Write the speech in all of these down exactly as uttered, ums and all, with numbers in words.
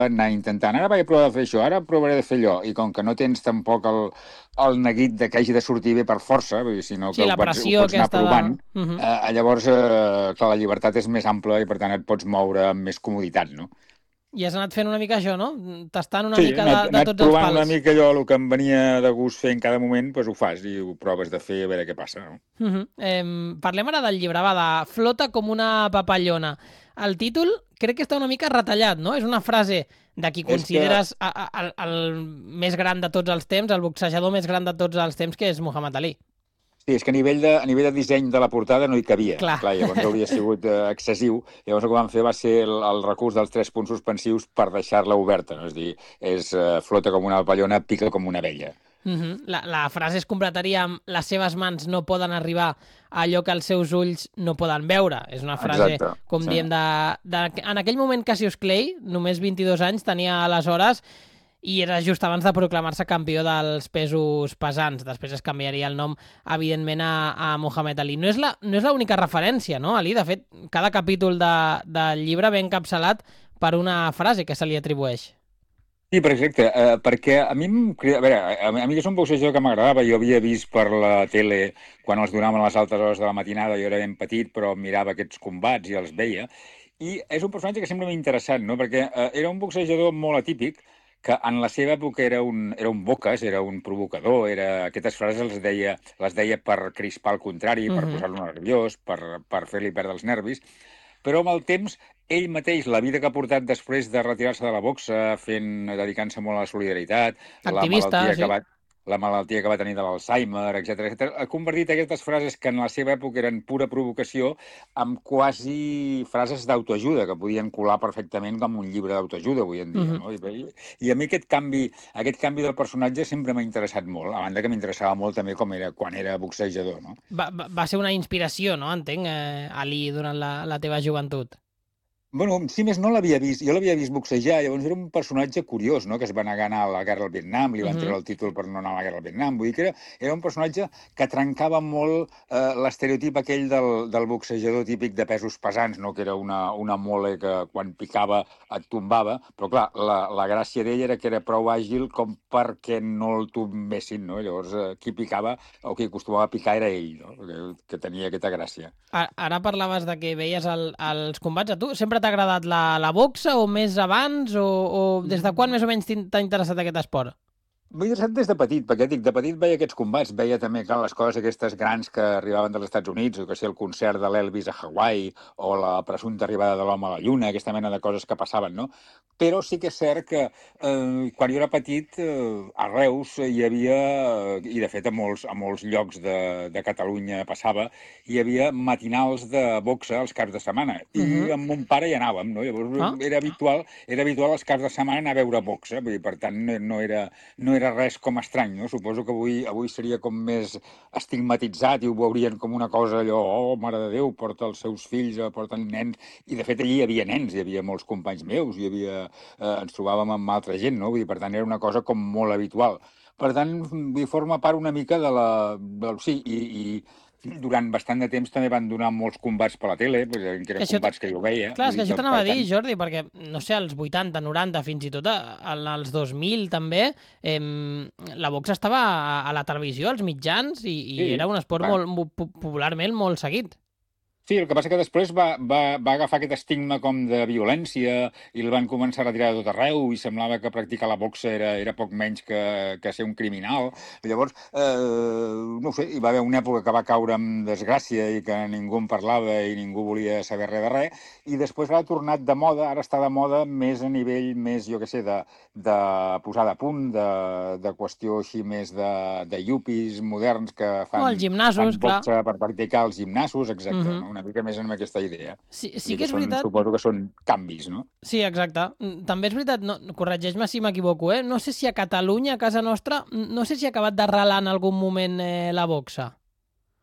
anar intentant, ara vaig provar de fer això, ara provaré de fer allò, i com que no tens tampoc el, el neguit de que hagi de sortir bé per força, vull dir, sinó Sí, que ho la pots, ho pressió pots anar aquesta de... provant, Uh -huh. eh, llavors, eh, clar, la llibertat és més ampla i per tant et pots moure amb més comoditat, no? I has anat fent una mica això, no? Tastant una Sí, he mica de, anat, he de anat tots els provant una pals. mica allò, el que em venia de gust fer en cada moment, doncs ho fas i ho proves de fer a veure què passa, no? Uh -huh. eh, parlem ara del llibre, va, de Flota com una papallona. El títol crec que està una mica retallat, no? És una frase de qui És que, consideres a, a, el, el més gran de tots els temps, el boxejador més gran de tots els temps, que és Muhammad Ali. sí, és que a nivell de, a nivell de disseny de la portada no hi cabia. Clar. Clar, llavors hauria sigut eh, excessiu. Llavors el que vam fer va ser el, el recurs dels tres punts suspensius per deixar-la oberta. No? És a dir, és eh, flota com una papallona, pica com una abella. Uh -huh. la, la frase es completaria amb les seves mans no poden arribar a allò que els seus ulls no poden veure. És una frase, Exacte, com sí. diem, de, de... En aquell moment Cassius Clay, només vint-i-dos anys, tenia aleshores i era just abans de proclamar-se campió dels pesos pesants. Després es canviaria el nom, evidentment, a, a Muhammad Ali. No és la, no és l'única referència, no, Ali? De fet, cada capítol de, del llibre ve encapçalat per una frase que se li atribueix. Sí, perfecte, eh, perquè a mi, em crida- a veure, a, a mi és un boxejador que m'agradava, jo havia vist per la tele quan els donaven a les altes hores de la matinada, jo era ben petit, però mirava aquests combats i els veia, i és un personatge que sempre m'ha interessat, no? Perquè eh, era un boxejador molt atípic, que en la seva època era un, era un boques, era un provocador, era, aquestes frases les deia, les deia per crispar el contrari, Uh per -huh. posar-lo nerviós, per, per fer-li perdre els nervis, però amb el temps ell mateix, la vida que ha portat després de retirar-se de la boxa, fent, dedicant-se molt a la solidaritat, la Activista, malaltia que sí. va, la malaltia que va tenir de l'Alzheimer, etcètera, etcètera, ha convertit aquestes frases que en la seva època eren pura provocació amb quasi frases d'autoajuda, que podien colar perfectament com un llibre d'autoajuda avui en Uh dia. -huh. No? I, I a mi aquest canvi, aquest canvi del personatge sempre m'ha interessat molt, a banda que m'interessava molt també com era quan era boxejador. No? Va, va, va ser una inspiració, no? Entenc, eh, Ali, durant la, la teva joventut. Bueno, si més no l'havia vist, jo l'havia vist boxejar, llavors era un personatge curiós, no?, que es va negar a anar a la guerra al Vietnam, li Uh van -huh. treure el títol per no anar a la guerra al Vietnam, vull dir que era, era un personatge que trencava molt eh, l'estereotip aquell del, del boxejador típic de pesos pesants, no?, que era una, una mole que quan picava et tombava, però clar, la, la gràcia d'ell era que era prou àgil com perquè no el tombessin, no?, llavors eh, qui picava o qui acostumava a picar era ell, no?, que, que tenia aquesta gràcia. Ara parlaves de que veies el, els combats. A tu sempre t'ha agradat la, la boxa o més abans o, o des de quan més o menys t'in- t'ha interessat aquest esport? M'ha interessat des de petit, perquè dic, de petit veia aquests combats, veia també, clar, les coses aquestes grans que arribaven dels Estats Units, o que sigui el concert de l'Elvis a Hawaii, o la presumpta arribada de l'home a la Lluna, aquesta mena de coses que passaven, no? Però sí que és cert que eh, quan jo era petit, eh, a Reus hi havia, eh, i de fet a molts, a molts llocs de, de Catalunya passava, hi havia matinals de boxa els caps de setmana, Uh i -huh. amb mon pare hi anàvem, no? Llavors Ah, era habitual, era habitual els caps de setmana anar a veure boxa, vull dir, per tant, no, no era no era res com estrany, no? Suposo que avui avui seria com més estigmatitzat i ho veurien com una cosa allò, oh, mare de Déu, porta els seus fills, eh, porten nens, i de fet allí hi havia nens, hi havia molts companys meus, hi havia, eh, ens trobàvem amb altra gent, no? Vull dir, per tant, era una cosa com molt habitual. Per tant, vull dir, forma part una mica de la... Del, sí, i, i durant bastant de temps també van donar molts combats per la tele, perquè que eren això, combats que jo veia, clar, és vull que dir, això doncs, t'anava per a dir, tant, Jordi, perquè, no sé, als vuitanta, noranta, fins i tot a- als dos mil també, em, la boxa estava a, a la televisió, als mitjans, i, i sí, era un esport va, molt, mo- po- popularment molt seguit. sí, el que passa que després va, va, va agafar aquest estigma com de violència i el van començar a retirar de tot arreu i semblava que practicar la boxa era, era poc menys que, que ser un criminal. Llavors, eh, no ho sé, hi va haver una època que va caure en desgràcia i que ningú en parlava i ningú volia saber res de res, i després ha tornat de moda, ara està de moda més a nivell més, jo què sé, de, de posada a punt, de, de qüestió així més de, de yuppies moderns que O als fan, fan gimnasos, clar. boxa per practicar als gimnasos, Uh exacte, -huh. no? Una mica més amb aquesta idea. Sí, Vull sí dir que que és són, veritat. suposo que són canvis, no? Sí, exacte. Mm, També és veritat, no, corregeix-me si m'equivoco, eh? No sé si a Catalunya, a casa nostra, mm, no sé si ha acabat d'arrelar en algun moment eh, la boxa.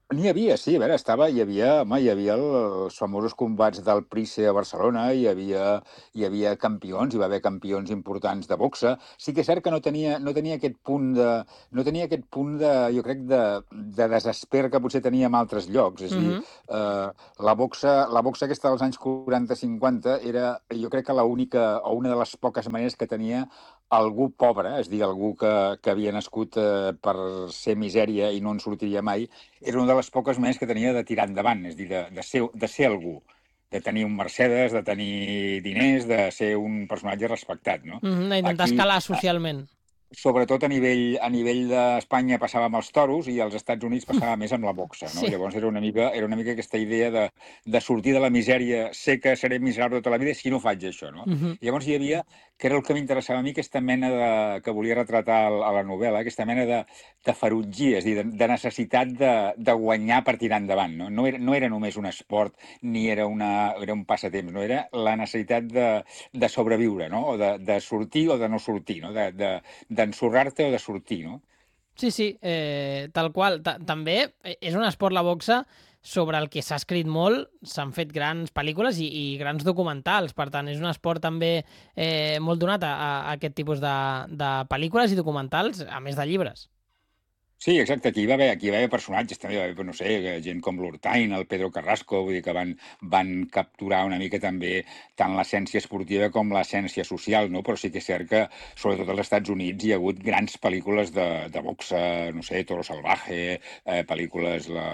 N'hi havia, sí, a veure, estava, hi havia, home, hi havia el, els famosos combats del Price a Barcelona, hi havia, hi havia campions, hi va haver campions importants de boxa. Sí que és cert que no tenia, no tenia aquest punt de, no tenia aquest punt de, jo crec, de, de desesper que potser tenia en altres llocs. És a dir, Mhm. eh, la boxa, la boxa aquesta dels anys quaranta cinquanta era, jo crec que l'única, o una de les poques maneres que tenia algú pobre, és a dir, algú que, que havia nascut eh, per ser misèria i no en sortiria mai, era una de les poques maneres que tenia de tirar endavant, és a dir, de, de, ser, de ser algú, de tenir un Mercedes, de tenir diners, de ser un personatge respectat, no? Mhm, d'intentar Aquí, escalar socialment. sobretot a nivell, a nivell d'Espanya passava amb els toros i als Estats Units passava més amb la boxa, no? Sí. Llavors era una mica, era una mica aquesta idea de, de sortir de la misèria, sé que seré miserable tota la vida si no faig això, no? Mhm. Llavors hi havia, que era el que m'interessava a mi, aquesta mena de, que volia retratar a la novel·la, aquesta mena de, de ferotgia, és a dir, de, de necessitat de, de guanyar per tirar endavant, no? No era, no era només un esport ni era, una, era un passatemps, no? Era la necessitat de, de sobreviure, no? O de, de sortir o de no sortir, no? De, de, d'ensorrar-te o de sortir, no? Sí, sí, eh, tal qual. Ta També eh, és un esport, la boxa, sobre el que s'ha escrit molt, s'han fet grans pel·lícules i, i grans documentals. Per tant, és un esport també eh, molt donat a, a aquest tipus de, de pel·lícules i documentals, a més de llibres. Sí, exacte, aquí hi va haver, aquí hi va haver personatges, també hi va haver, no sé, gent com l'Hurtain, el Pedro Carrasco, vull dir que van, van capturar una mica també tant l'essència esportiva com l'essència social, no? Però sí que és cert que, sobretot als Estats Units, hi ha hagut grans pel·lícules de, de boxa, no sé, Toro Salvaje, eh, pel·lícules, la,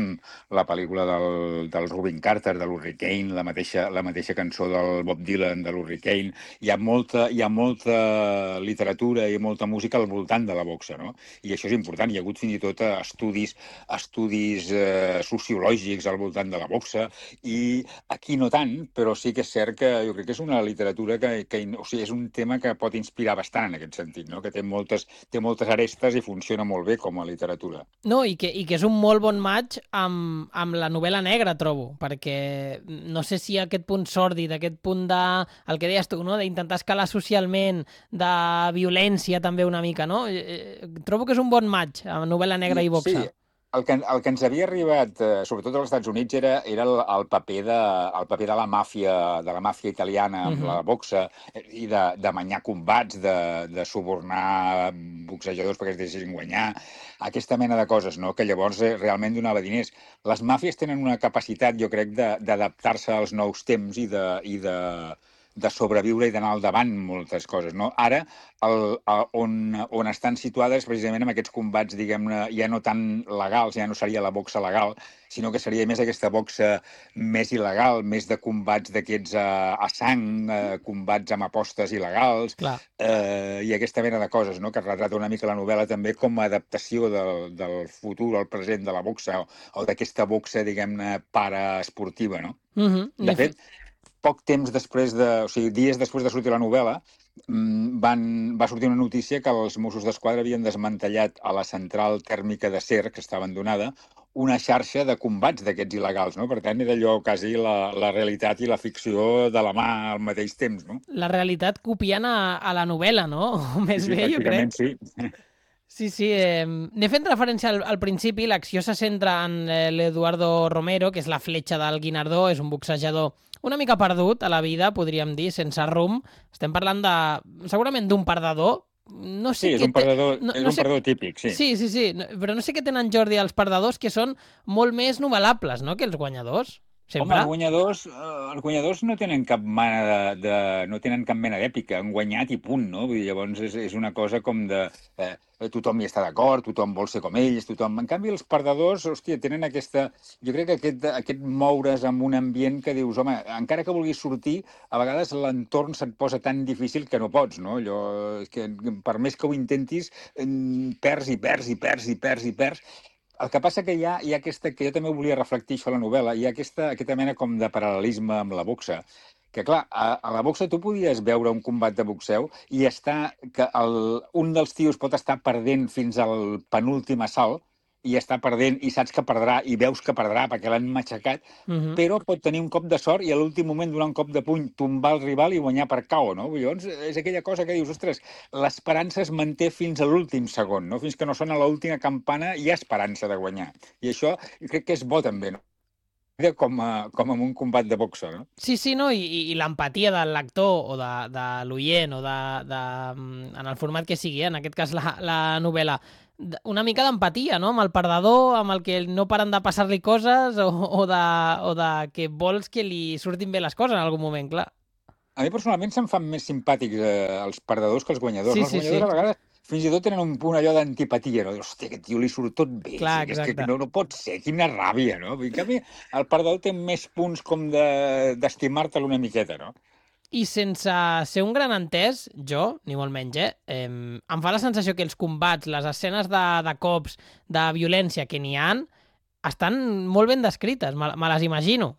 la pel·lícula del, del Rubin Carter, de l'Hurricane, la mateixa, la mateixa cançó del Bob Dylan, de l'Hurricane, hi ha molta, hi ha molta literatura i molta música al voltant de la boxa, no? I això és important. Hi ha hagut fins i tot eh, estudis, estudis eh, sociològics al voltant de la boxa, i aquí no tant, però sí que és cert que jo crec que és una literatura que, que o sigui, és un tema que pot inspirar bastant en aquest sentit, no? Que té moltes, té moltes arestes i funciona molt bé com a literatura. No, i que, i que és un molt bon match amb, amb la novel·la negra, trobo, perquè no sé si aquest punt sòrdid, aquest punt de, el que deies tu, no? D'intentar escalar socialment, de violència també una mica, no? Eh, eh, trobo que és un bon match, amb novel·la negra I, i sí, boxa. el que, el que ens havia arribat, eh, sobretot als Estats Units, era, era el, el, paper de, el paper de la màfia, de la màfia italiana amb la Mhm. boxa eh, i de, de manyar combats, de, de subornar boxejadors perquè es deixessin guanyar, aquesta mena de coses, no? Que llavors eh, realment donava diners. Les màfies tenen una capacitat, jo crec, de- d'adaptar-se als nous temps i de, i de, de sobreviure i d'anar al davant moltes coses, no? Ara, el, el, on, on estan situades precisament amb aquests combats, diguem-ne, ja no tan legals, ja no seria la boxa legal, sinó que seria més aquesta boxa més il·legal, més de combats d'aquests a, a sang, eh, combats amb apostes il·legals, Clar. eh, i aquesta mena de coses, no? Que retrata una mica la novel·la també com a adaptació del, del futur al present de la boxa, o, o d'aquesta boxa, diguem-ne, paraesportiva, no? Mhm. De N'he fet... fet, poc temps després de, o sigui, dies després de sortir la novel·la, mm, van, va sortir una notícia que els Mossos d'Esquadra havien desmantellat a la central tèrmica de Ser, que està abandonada, una xarxa de combats d'aquests il·legals, no? Per tant, era allò quasi la, la realitat i la ficció de la mà al mateix temps, no? La realitat copiant a, a la novel·la, no? O Sí, més sí, bé, jo pràcticament crec. sí. Sí, sí. Eh, n'he fet referència al, al principi. L'acció se centra en eh, l'Eduardo Romero, que és la fletxa del Guinardó. És un boxejador una mica perdut a la vida, podríem dir, sense rumb. Estem parlant de, segurament d'un perdedor. No Sí, sé és què un té... perdedor, No, és no un sé... perdedor típic, sí. Sí, sí, sí. No- Però no sé què tenen, Jordi, els perdedors, que són molt més novel·lables, no?, que els guanyadors. Home, els Sempre. guanyadors, eh, els guanyadors no tenen cap mena de, de no tenen cap mena d'èpica, han guanyat i punt, no? Vull dir, llavors és, és una cosa com de eh, tothom hi està d'acord, tothom vol ser com ells, tothom... En canvi, els perdedors, hòstia, tenen aquesta... Jo crec que aquest, aquest moure's en un ambient que dius, home, encara que vulguis sortir, a vegades l'entorn se't posa tan difícil que no pots, no? Allò, és que per més que ho intentis, em, perds i perds i perds i perds i perds. El que passa que hi ha, hi ha aquesta, que jo també ho volia reflectir això a la novel·la, hi ha aquesta, aquesta mena com de paral·lelisme amb la boxa, que clar, a, a la boxa tu podies veure un combat de boxeu i està, que el, un dels tios pot estar perdent fins al penúltim assalt i està perdent, i saps que perdrà, i veus que perdrà perquè l'han matxacat, Mhm. però pot tenir un cop de sort i a l'últim moment donar un cop de puny, tombar el rival i guanyar per K O, no? Llavors, és aquella cosa que dius, ostres, l'esperança es manté fins a l'últim segon, no? Fins que no sona l'última campana hi ha esperança de guanyar. I això crec que és bo també, no? Com, a, com en un combat de boxa, no? Sí, sí, no? I, i, i l'empatia del lector o de, de l'oient o de, de, en el format que sigui, en aquest cas la, la novel·la, una mica d'empatia, no?, amb el perdedor, amb el que no paren de passar-li coses o, o, de, o de que vols que li surtin bé les coses en algun moment, clar. A mi personalment se'm fan més simpàtics eh, els perdedors que els guanyadors. Sí, No? Els sí, guanyadors sí. a vegades fins i tot tenen un punt allò d'antipatia, no? Hòstia, aquest tio li surt tot bé, Clar, sí, és que exacte. no, no pot ser, quina ràbia, no? En canvi, el perdedor té més punts com de- d'estimar-te'l una miqueta, no? I sense ser un gran entès, jo, ni molt menys, eh, eh, em fa la sensació que els combats, les escenes de, de cops, de violència que n'hi han, estan molt ben descrites, me, me les imagino.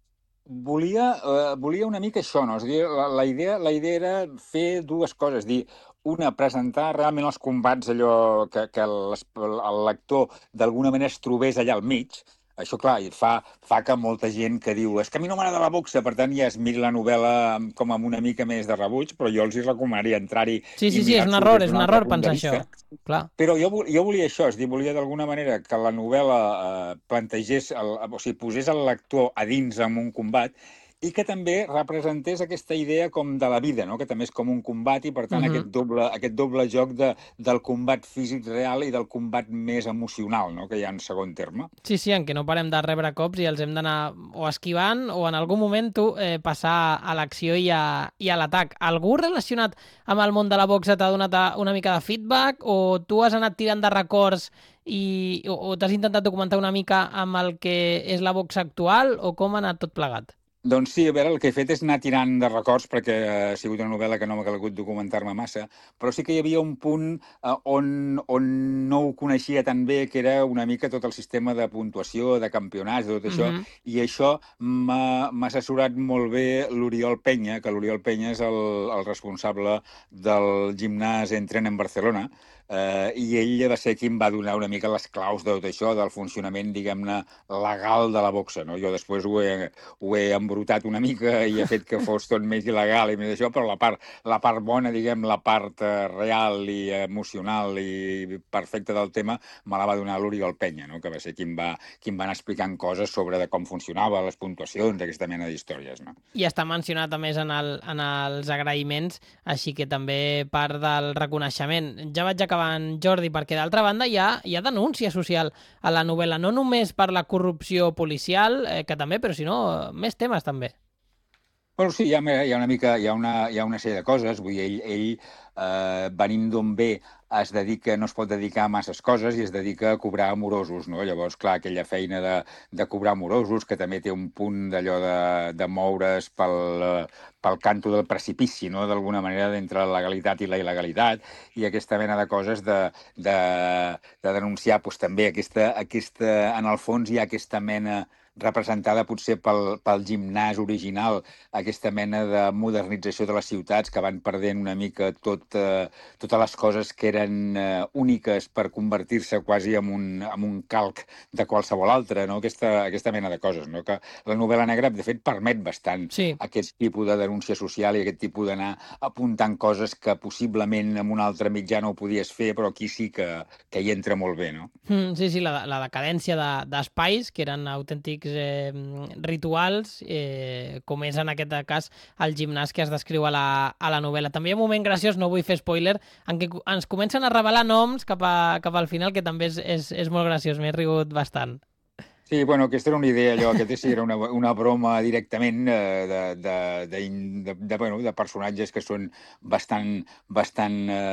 Volia, eh, volia una mica això, no? És a dir, la, la, idea, la idea era fer dues coses, dir, una, presentar realment els combats, allò que, que les, el lector d'alguna manera es trobés allà al mig. Això, clar, fa, fa que molta gent que diu és que a mi no m'agrada la boxa, per tant ja es miri la novel·la com amb una mica més de rebuig, però jo els hi recomanaria entrar-hi Sí, i sí, sí, és un mirar-s'ho error, des és d'un un altre error punt de pensar vista. això. Clar. Però jo, vol- jo volia això, és dir, volia d'alguna manera que la novel·la eh, plantegés, el, o sigui, posés el lector a dins en un combat i que també representés aquesta idea com de la vida, no? Que també és com un combat i, per tant, Mhm. aquest, doble, aquest doble joc de, del combat físic real i del combat més emocional, no? Que hi ha en segon terme. Sí, sí, en què no parem de rebre cops i els hem d'anar o esquivant o en algun moment tu eh, passar a l'acció i a, i a l'atac. Algú relacionat amb el món de la boxa t'ha donat a- una mica de feedback o tu has anat tirant de records i, o, o t'has intentat documentar una mica amb el que és la boxa actual o com ha anat tot plegat? Doncs sí, a veure, el que he fet és anar tirant de records perquè ha sigut una novel·la que no m'ha calgut documentar-me massa, però sí que hi havia un punt eh, on, on no ho coneixia tan bé, que era una mica tot el sistema de puntuació, de campionats, de tot això, Mhm. i això m'ha m'ha assessorat molt bé l'Oriol Penya, que l'Oriol Penya és el, el responsable del gimnàs Entren en Barcelona, eh, i ell va ser qui em va donar una mica les claus de tot això, del funcionament, diguem-ne, legal de la boxa, no? Jo després ho he, ho he embrutat una mica i ha fet que fos tot més il·legal i més això, però la part, la part bona, diguem, la part eh, real i emocional i perfecta del tema me la va donar l'Oriol Penya, no? Que va ser qui em va, qui em va anar explicant coses sobre de com funcionava, les puntuacions, aquesta mena d'històries, no? I està mencionat, a més, en, el, en els agraïments, així que també part del reconeixement. Ja vaig acabant, Jordi, perquè d'altra banda hi ha, hi ha denúncia social a la novel·la, no només per la corrupció policial, eh, que també, però sinó més temes també. Bueno, sí, hi ha, hi ha una mica, hi ha una, hi ha una sèrie de coses, vull dir, ell, ell eh, venint d'on ve, es dedica, no es pot dedicar a masses coses i es dedica a cobrar amorosos, no? Llavors, clar, aquella feina de, de cobrar amorosos, que també té un punt d'allò de, de moure's pel, eh, pel canto del precipici, no? D'alguna manera, d'entre la legalitat i la il·legalitat, i aquesta mena de coses de, de, de denunciar, doncs també, aquesta, aquesta, en el fons hi ha aquesta mena representada potser pel, pel gimnàs original, aquesta mena de modernització de les ciutats que van perdent una mica tot, eh, totes les coses que eren eh, úniques per convertir-se quasi en un, en un calc de qualsevol altre, no? Aquesta, aquesta mena de coses, no? Que la novel·la negra, de fet, permet bastant Sí. aquest tipus de denúncia social i aquest tipus d'anar apuntant coses que possiblement en un altre mitjà no ho podies fer, però aquí sí que, que hi entra molt bé, no? Mm, sí, sí, la, la decadència de- d'espais, que eren autèntics eh, rituals, eh, com és en aquest cas el gimnàs que es descriu a la, a la novel·la. També hi ha un moment graciós, no vull fer spoiler, en què co- ens comencen a revelar noms cap, a, cap al final, que també és, és, és molt graciós, m'he rigut bastant. Sí, bueno, aquesta era una idea, allò, aquesta sí era una, una broma directament eh, de, de, de, de, de, bueno, de personatges que són bastant, bastant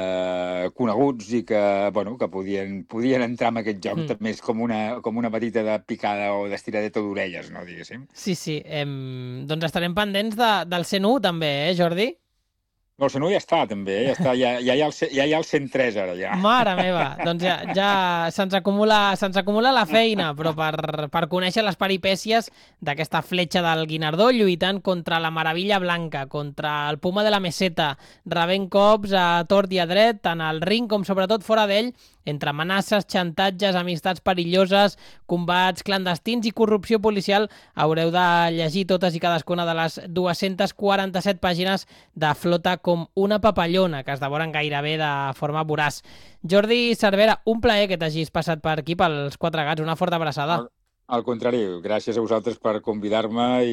eh, coneguts i que, bueno, que podien, podien entrar en aquest joc, Mm. també és com una, com una petita de picada o d'estiradeta d'orelles, no, diguéssim. Sí, sí, em, doncs estarem pendents de, del cent u també, eh, Jordi? No, el Senú ja està, també, eh? ja, està, ja, ja, hi ha el, ce- ja hi ha el cent tres ara, ja. Mare meva, doncs ja, ja se'ns acumula, se'ns acumula la feina, però per, per conèixer les peripècies d'aquesta fletxa del Guinardó lluitant contra la Maravilla Blanca, contra el Puma de la Meseta, rebent cops a tort i a dret, tant al ring com sobretot fora d'ell, entre amenaces, xantatges, amistats perilloses, combats clandestins i corrupció policial, haureu de llegir totes i cadascuna de les dues-centes quaranta-set pàgines de Flota com una papallona, que es devoren gairebé de forma voraç. Jordi Cervera, un plaer que t'hagis passat per aquí pels Quatre Gats. Una forta abraçada. Al, al contrari, gràcies a vosaltres per convidar-me